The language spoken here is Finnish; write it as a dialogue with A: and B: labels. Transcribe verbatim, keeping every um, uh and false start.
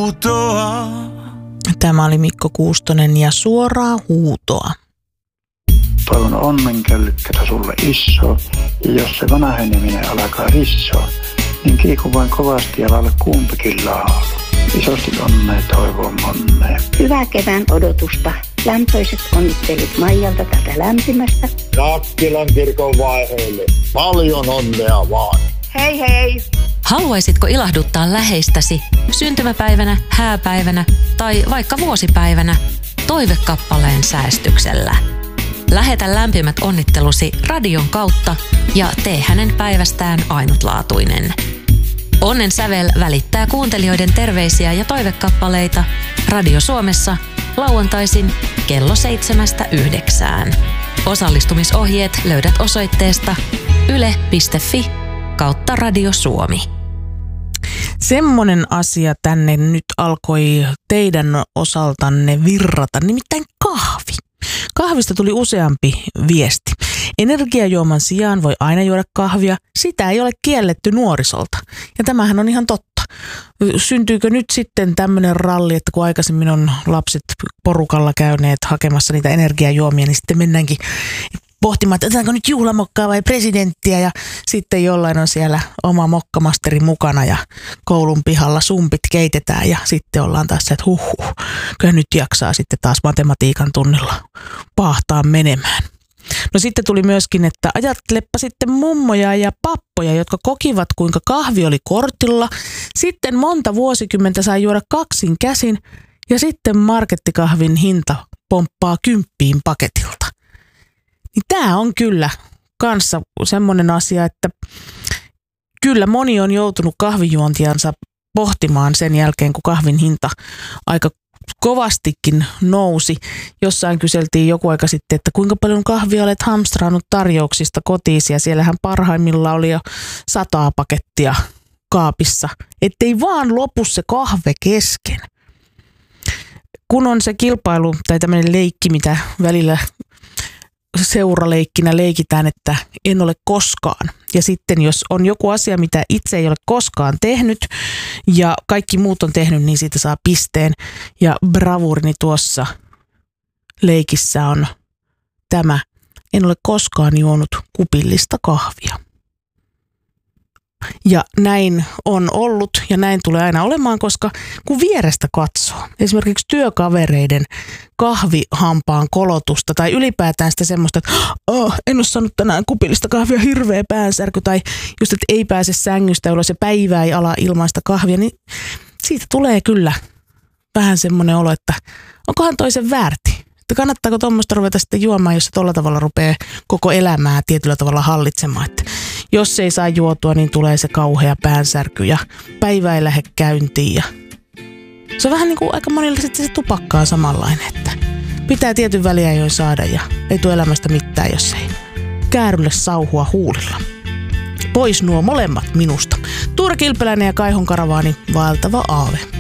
A: huutoa.
B: Tämä oli Mikko Kuustonen ja Suoraa huutoa.
C: Toivon onnenköllykkätä sulle iso, ja jos se vanheneminen alkaa rissoa, niin kiiku vain kovasti ja laule kumpikin laulu. Isosti onnea toivon monnea.
D: Hyvää kevään odotusta. Lämpöiset onnittelut Maijalta tätä lämpimästä.
E: Nakkilan kirkon vaiheelle. Paljon onnea vaan.
D: Hei hei!
F: Haluaisitko ilahduttaa läheistäsi syntymäpäivänä, hääpäivänä tai vaikka vuosipäivänä toivekappaleen säästyksellä? Lähetä lämpimät onnittelusi radion kautta ja tee hänen päivästään ainutlaatuinen. Onnen sävel välittää kuuntelijoiden terveisiä ja toivekappaleita Radio Suomessa lauantaisin kello seitsemästä yhdeksään. Osallistumisohjeet löydät osoitteesta yle piste fi kautta Radio Suomi.
B: Semmonen asia tänne nyt alkoi teidän osaltanne virrata, nimittäin kahvi. Kahvista tuli useampi viesti. Energiajuoman sijaan voi aina juoda kahvia, sitä ei ole kielletty nuorisolta. Ja tämähän on ihan totta. Syntyykö nyt sitten tämmöinen ralli, että kun aikaisemmin on lapset porukalla käyneet hakemassa niitä energiajuomia, niin sitten mennäänkin pohtimaan, että otetaanko nyt juhlamokkaa vai presidenttiä, ja sitten jollain on siellä oma mokkamasteri mukana ja koulun pihalla sumpit keitetään ja sitten ollaan taas se, että huhhuh, kyllä nyt jaksaa sitten taas matematiikan tunnilla paahtaa menemään. No sitten tuli myöskin, että ajattelepa sitten mummoja ja pappoja, jotka kokivat, kuinka kahvi oli kortilla. Sitten monta vuosikymmentä sai juoda kaksin käsin ja sitten markettikahvin hinta pomppaa kymppiin paketilta. Niin tämä on kyllä kanssa semmoinen asia, että kyllä moni on joutunut kahvijuontiansa pohtimaan sen jälkeen, kun kahvin hinta aika kovastikin nousi. Jossain kyseltiin joku aika sitten, että kuinka paljon kahvia olet hamstraannut tarjouksista kotiisi, ja siellähän parhaimmillaan oli jo sataa pakettia kaapissa, ettei vaan lopu se kahve kesken. Kun on se kilpailu tai tämmöinen leikki, mitä välillä seuraleikkinä leikitään, että en ole koskaan. Ja sitten jos on joku asia, mitä itse ei ole koskaan tehnyt ja kaikki muut on tehnyt, niin siitä saa pisteen. Ja bravuurini tuossa leikissä on tämä: en ole koskaan juonut kupillista kahvia. Ja näin on ollut ja näin tulee aina olemaan, koska kun vierestä katsoo esimerkiksi työkavereiden kahvihampaan kolotusta tai ylipäätään sitä semmoista, että oh, en ole saanut tänään kupillista kahvia, hirveä päänsärky, tai just, että ei pääse sängystä ulos ja päivää ei ala ilmaista kahvia, niin siitä tulee kyllä vähän semmoinen olo, että onkohan toisen väärti. Että kannattaako tuommoista ruveta sitten juomaan, jos se tolla tavalla rupeaa koko elämää tietyllä tavalla hallitsemaan. Että jos ei saa juotua, niin tulee se kauhea päänsärky ja päivä ei lähde käyntiin. Ja se on vähän niin kuin aika monilla sitten se tupakka on samanlainen, että pitää tietyn väliajoin saada ja ei tule elämästä mitään, jos ei käärylle sauhua huulilla. Pois nuo molemmat minusta. Tuura Kilpeläinen ja Kaihon Karavaani, vaeltava aave.